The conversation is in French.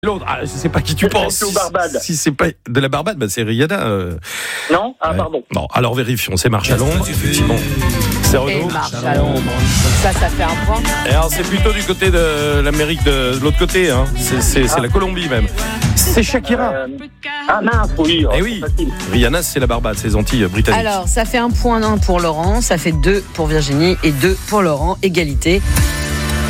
L'autre, je sais pas qui tu penses. Si c'est pas de la Barbade, c'est Rihanna. Non, pardon. Bon, alors vérifions. C'est Marche à l'ombre, effectivement. C'est Renaud. Et Marche à l'ombre. Donc ça fait un point. Et alors c'est plutôt du côté de l'Amérique de l'autre côté, hein. C'est la Colombie même. C'est Shakira. Mince, oui. Eh oui. Rihanna, c'est la Barbade, c'est les Antilles britanniques. Alors, ça fait 1 point pour Laurent, ça fait 2 pour Virginie et 2 pour Laurent. Égalité.